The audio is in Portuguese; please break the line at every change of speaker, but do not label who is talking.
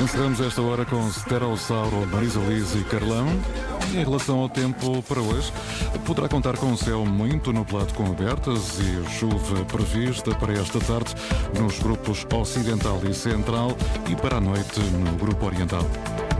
Encerramos esta hora com Pterossauro, Marisa Liz e Carlão. Em relação ao tempo para hoje, poderá contar com um céu muito nublado com abertas e chuva prevista para esta tarde nos grupos Ocidental e Central e para a noite no Grupo Oriental.